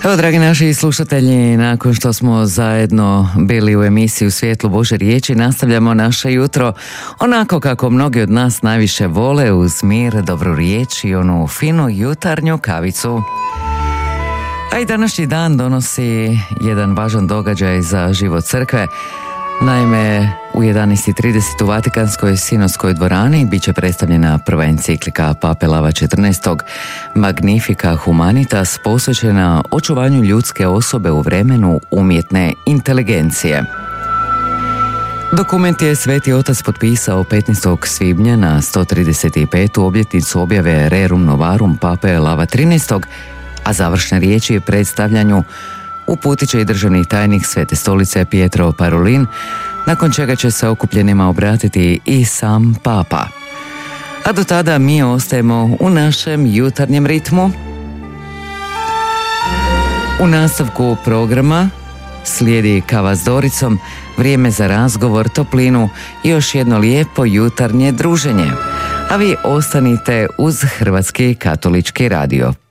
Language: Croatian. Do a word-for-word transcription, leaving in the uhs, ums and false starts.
Evo, dragi naši slušatelji, nakon što smo zajedno bili u emisiji U svjetlu Bože riječi, nastavljamo naše jutro onako kako mnogi od nas najviše vole, uz mir, dobru riječ i onu finu jutarnju kavicu. A i današnji dan donosi jedan važan događaj za život crkve. Naime, u jedanaest i trideset u Vatikanskoj sinodskoj dvorani bit će predstavljena prva enciklika Pape Lava četrnaestog Magnifica Humanitas, posvećena očuvanju ljudske osobe u vremenu umjetne inteligencije. Dokument je Sveti Otac potpisao petnaestog svibnja na sto trideset petu obljetnicu objave Rerum Novarum Pape Lava trinaestog, a završne riječi predstavljanju uputit će i državni tajnik Svete stolice Pietro Parolin, nakon čega će se okupljenima obratiti i sam Papa. A do tada mi ostajemo u našem jutarnjem ritmu. U nastavku programa slijedi kava s Doricom, vrijeme za razgovor, toplinu i još jedno lijepo jutarnje druženje. A vi ostanite uz Hrvatski katolički radio.